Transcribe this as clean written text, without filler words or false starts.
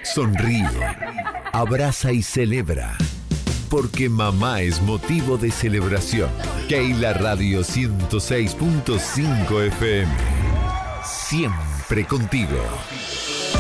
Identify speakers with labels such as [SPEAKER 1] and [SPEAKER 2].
[SPEAKER 1] Sonríe, abraza y celebra. Porque mamá es motivo de celebración. Keila Radio 106.5 FM. Siempre contigo.